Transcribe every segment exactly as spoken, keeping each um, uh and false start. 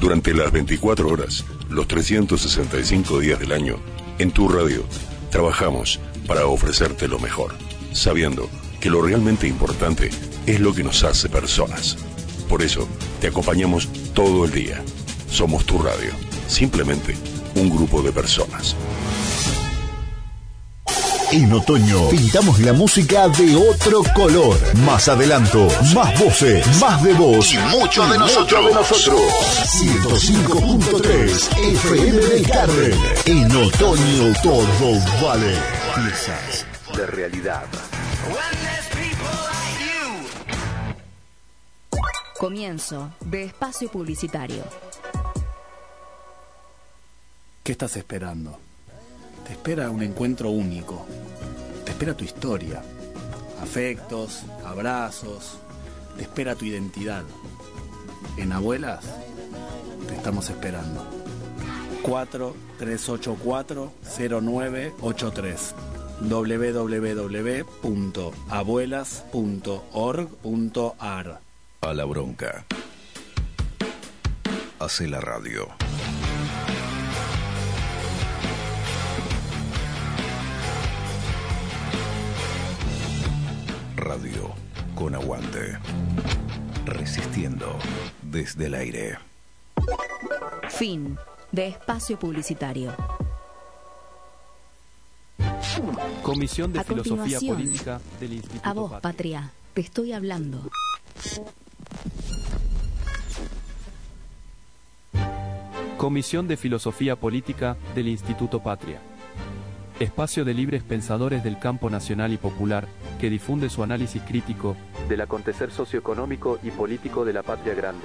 Durante las veinticuatro horas, los trescientos sesenta y cinco días del año, en tu radio, trabajamos para ofrecerte lo mejor, sabiendo que lo realmente importante es lo que nos hace personas. Por eso, te acompañamos todo el día. Somos tu radio, simplemente un grupo de personas. En otoño pintamos la música de otro color. Más adelanto, más voces, más de voz y mucho de nosotros. Mucho de nosotros. ciento cinco punto tres F M del Carmen. En otoño todo vale. Piezas de realidad. Comienzo de espacio publicitario. ¿Qué estás esperando? Te espera un encuentro único. Te espera tu historia. Afectos, abrazos. Te espera tu identidad. En Abuelas te estamos esperando. cuatro tres ocho cuatro cero nueve ocho tres doble u doble u doble u punto abuelas punto org punto a r. A la bronca. Hace la radio. Radio con aguante. Resistiendo desde el aire. Fin de espacio publicitario. Comisión de A Filosofía continuación, Política del Instituto A vos, Patria. Patria, te estoy hablando. Comisión de Filosofía Política del Instituto Patria. Espacio de libres pensadores del campo nacional y popular, que difunde su análisis crítico del acontecer socioeconómico y político de la patria grande.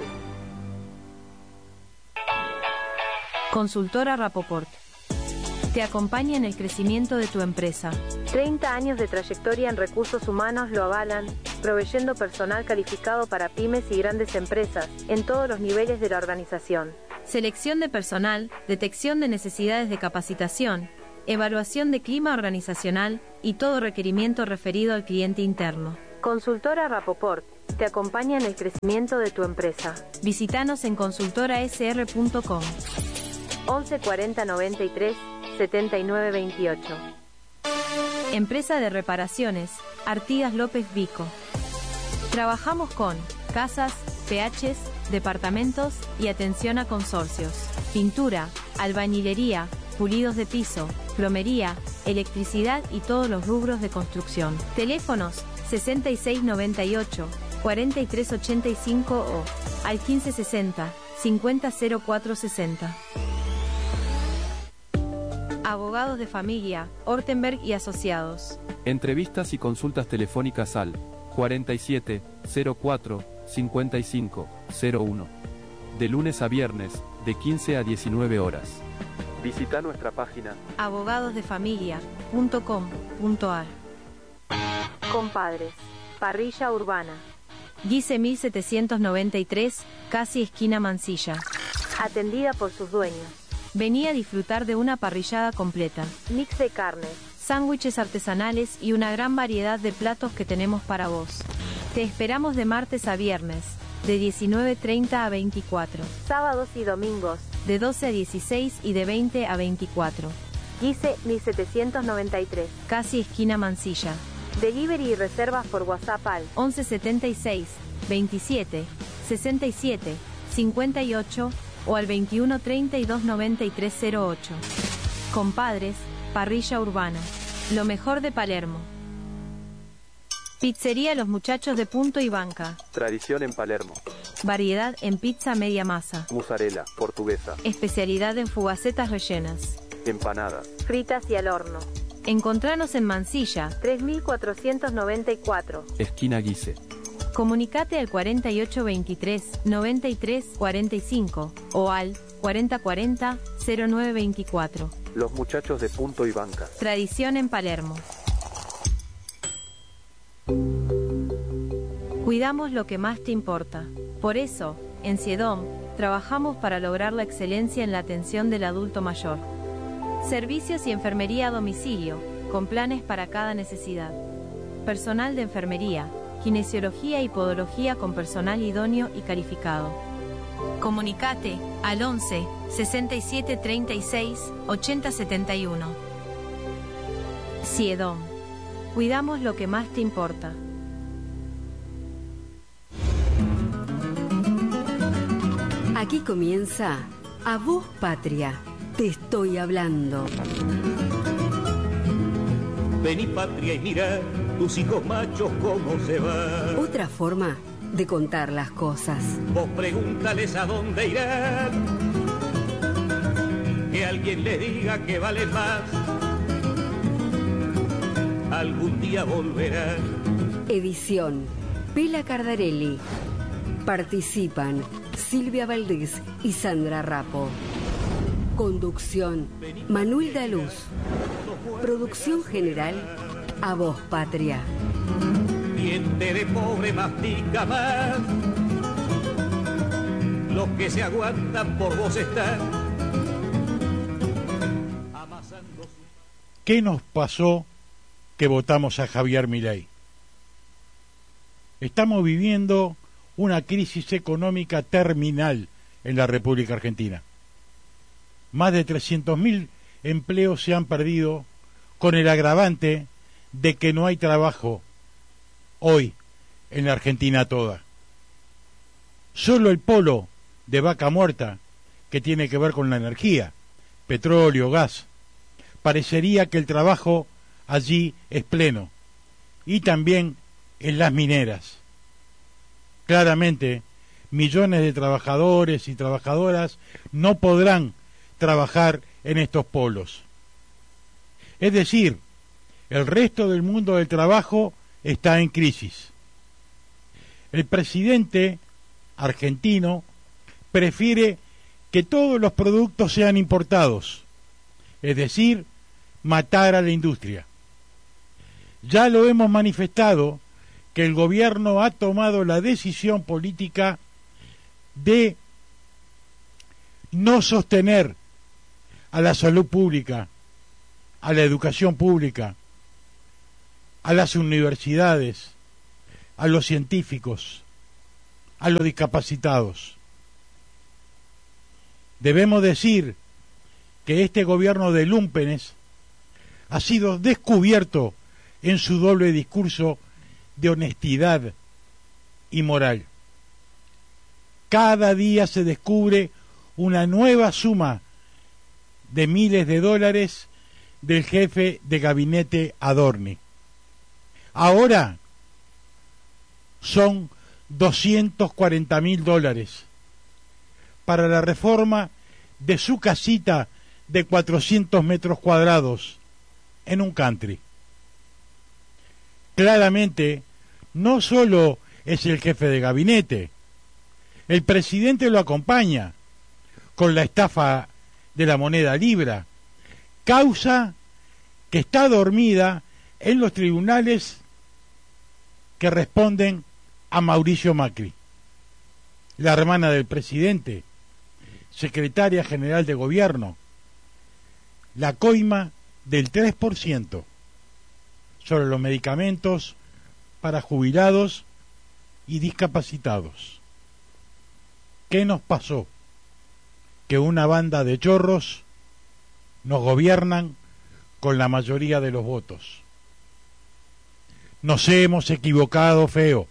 Consultora Rapoport. Te acompaña en el crecimiento de tu empresa. treinta años de trayectoria en recursos humanos lo avalan, proveyendo personal calificado para pymes y grandes empresas, en todos los niveles de la organización. Selección de personal, detección de necesidades de capacitación, evaluación de clima organizacional y todo requerimiento referido al cliente interno. Consultora Rapoport. Te acompaña en el crecimiento de tu empresa. Visítanos en consultora s r punto com. once cuarenta noventa y tres setenta y nueve veintiocho. Empresa de reparaciones, Artigas López Vico. Trabajamos con casas, P Hs, departamentos y atención a consorcios. Pintura, albañilería, pulidos de piso, plomería, electricidad y todos los rubros de construcción. Teléfonos sesenta y seis noventa y ocho, cuarenta y tres ochenta y cinco o al quince sesenta, cincuenta cero cuatro sesenta. Abogados de familia, Ortenberg y Asociados. Entrevistas y consultas telefónicas al cuarenta y siete cero cuatro cincuenta y cinco cero uno. De lunes a viernes, de quince a diecinueve horas. Visita nuestra página abogados de familia punto com punto a r. Compadres, parrilla urbana. Guise mil setecientos noventa y tres, casi esquina Mansilla. Atendida por sus dueños. Vení a disfrutar de una parrillada completa. Mix de carnes, sándwiches artesanales y una gran variedad de platos que tenemos para vos. Te esperamos de martes a viernes, de diecinueve treinta a veinticuatro. Sábados y domingos, de doce a dieciséis y de veinte a veinticuatro. Guise mil setecientos noventa y tres, casi esquina Mansilla. Delivery y reservas por WhatsApp al once setenta y seis, veintisiete, sesenta y siete, cincuenta y ocho o al veintiuno treinta y dos noventa y tres cero ocho. Compadres, parrilla urbana. Lo mejor de Palermo. Pizzería Los Muchachos de Punto y Banca. Tradición en Palermo. Variedad en pizza media masa. Mozzarella, portuguesa. Especialidad en fugacetas rellenas. Empanadas. Fritas y al horno. Encontranos en Mansilla, tres mil cuatrocientos noventa y cuatro. Esquina Guise. Comunicate al cuarenta y ocho veintitrés, noventa y tres cuarenta y cinco o al cuarenta cuarenta, cero nueve veinticuatro. Los Muchachos de Punto y Banca. Tradición en Palermo. Cuidamos lo que más te importa. Por eso, en Ciedom, trabajamos para lograr la excelencia en la atención del adulto mayor. Servicios y enfermería a domicilio, con planes para cada necesidad. Personal de enfermería, kinesiología y podología con personal idóneo y calificado. Comunicate al once, sesenta y siete, treinta y seis, ochenta, setenta y uno. Siedom. Cuidamos lo que más te importa. Aquí comienza A Voz Patria. Te estoy hablando. Vení patria y mira tus hijos machos cómo se van. Otra forma de contar las cosas. Vos pregúntales a dónde irán. Que alguien les diga que valen más. Algún día volverán. Edición Pela Cardarelli. Participan Silvia Valdés y Sandra Rapo. Conducción Manuel Daluz. Producción general A Voz Patria. Diente de pobre mastica más. Los que se aguantan por vos están amasando su... ¿Qué nos pasó que votamos a Javier Milei? Estamos viviendo una crisis económica terminal en la República Argentina. Más de trescientos mil empleos se han perdido con el agravante de que no hay trabajo hoy en la Argentina toda. Solo el polo de Vaca Muerta, que tiene que ver con la energía, petróleo, gas, parecería que el trabajo allí es pleno, y también en las mineras. Claramente, millones de trabajadores y trabajadoras no podrán trabajar en estos polos. Es decir, el resto del mundo del trabajo está en crisis. El presidente argentino prefiere que todos los productos sean importados, es decir, matar a la industria. Ya lo hemos manifestado que el gobierno ha tomado la decisión política de no sostener a la salud pública, a la educación pública, a las universidades, a los científicos, a los discapacitados. Debemos decir que este gobierno de lúmpenes ha sido descubierto en su doble discurso de honestidad y moral. Cada día se descubre una nueva suma de miles de dólares del jefe de gabinete Adorni. Ahora son doscientos cuarenta mil dólares para la reforma de su casita de cuatrocientos metros cuadrados en un country. Claramente, no solo es el jefe de gabinete, el presidente lo acompaña con la estafa de la moneda libra, causa que está dormida en los tribunales que responden a Mauricio Macri. La hermana del presidente, secretaria general de gobierno, la coima del tres por ciento sobre los medicamentos para jubilados y discapacitados. ¿Qué nos pasó? Que una banda de chorros nos gobiernan con la mayoría de los votos. Nos hemos equivocado feo.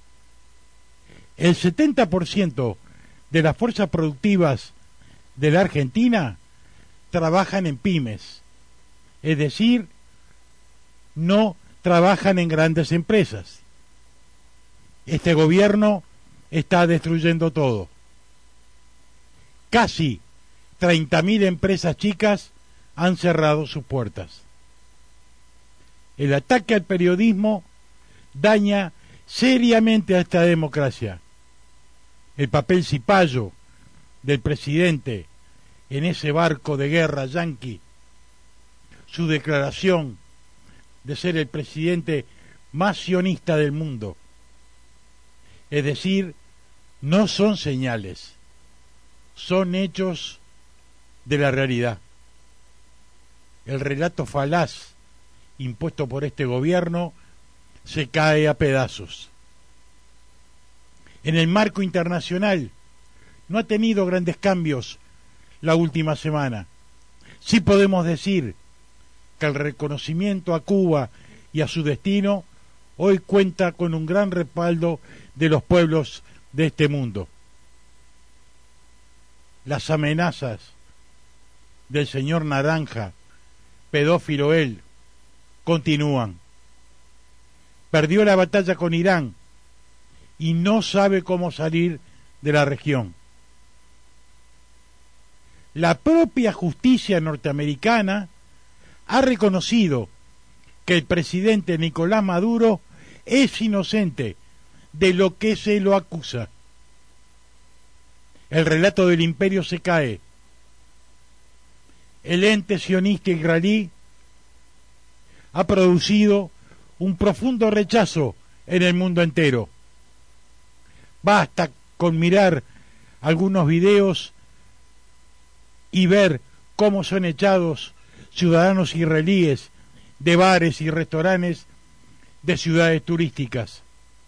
El setenta por ciento de las fuerzas productivas de la Argentina trabajan en pymes, es decir, no trabajan en grandes empresas. Este gobierno está destruyendo todo. Casi treinta mil empresas chicas han cerrado sus puertas. El ataque al periodismo daña seriamente a esta democracia. El papel cipayo del presidente en ese barco de guerra yanqui, su declaración de ser el presidente más sionista del mundo, es decir, no son señales, son hechos de la realidad. El relato falaz impuesto por este gobierno se cae a pedazos. En el marco internacional no ha tenido grandes cambios la última semana. Sí podemos decir que el reconocimiento a Cuba y a su destino hoy cuenta con un gran respaldo de los pueblos de este mundo. Las amenazas del señor Naranja, pedófilo él, continúan. Perdió la batalla con Irán y no sabe cómo salir de la región. La propia justicia norteamericana ha reconocido que el presidente Nicolás Maduro es inocente de lo que se lo acusa. El relato del imperio se cae. El ente sionista israelí ha producido un profundo rechazo en el mundo entero. Basta con mirar algunos videos y ver cómo son echados ciudadanos israelíes de bares y restaurantes de ciudades turísticas.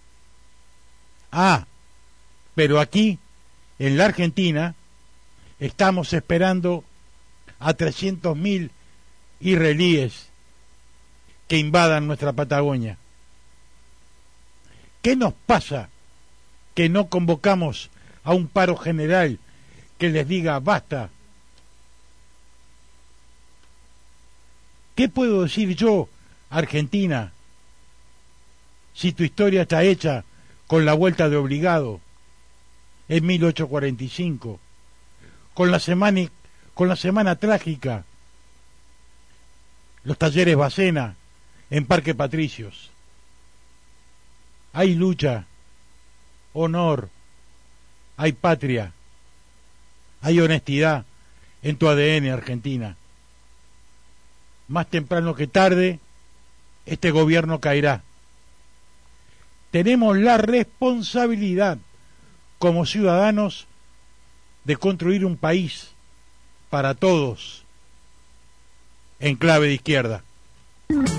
Ah, pero aquí, en la Argentina, estamos esperando a trescientos mil israelíes que invadan nuestra Patagonia. ¿Qué nos pasa que no convocamos a un paro general que les diga basta? ¿Qué puedo decir yo, Argentina, si tu historia está hecha con la vuelta de obligado en mil ochocientos cuarenta y cinco, con la semana, con la semana trágica, los talleres Bacena en Parque Patricios? Hay lucha, honor, hay patria, hay honestidad en tu A D N, Argentina. Más temprano que tarde, este gobierno caerá. Tenemos la responsabilidad como ciudadanos de construir un país para todos en clave de izquierda.